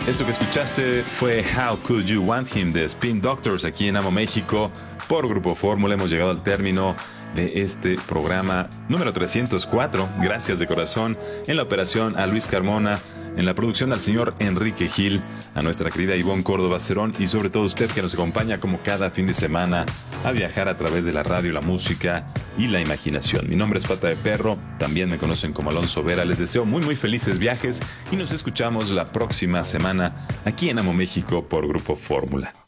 Esto que escuchaste fue How Could You Want Him de Spin Doctors aquí en Amo México por Grupo Fórmula. Hemos llegado al término de este programa número 304. Gracias de corazón en la operación a Luis Carmona, en la producción al señor Enrique Gil, a nuestra querida Ivonne Córdoba Cerón y sobre todo usted que nos acompaña como cada fin de semana a viajar a través de la radio, la música y la imaginación. Mi nombre es Pata de Perro, también me conocen como Alonso Vera. Les deseo muy felices viajes y nos escuchamos la próxima semana aquí en Amo México por Grupo Fórmula.